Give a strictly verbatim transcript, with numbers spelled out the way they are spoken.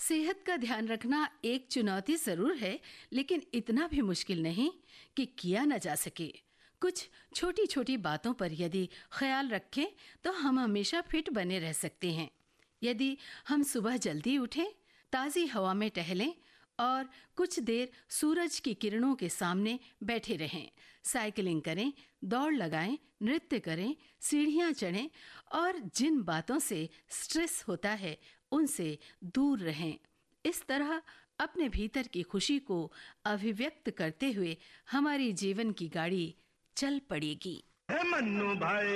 सेहत का ध्यान रखना एक चुनौती जरूर है, लेकिन इतना भी मुश्किल नहीं कि किया न जा सके। कुछ छोटी छोटी बातों पर यदि ख्याल रखें तो हम हमेशा फिट बने रह सकते हैं। यदि हम सुबह जल्दी उठें, ताज़ी हवा में टहलें और कुछ देर सूरज की किरणों के सामने बैठे रहें, साइकिलिंग करें, दौड़ लगाएं, नृत्य करें, सीढ़ियां चढ़ें और जिन बातों से स्ट्रेस होता है उनसे दूर रहें। इस तरह अपने भीतर की खुशी को अभिव्यक्त करते हुए हमारी जीवन की गाड़ी चल पड़ेगी। हे मन्नू भाई।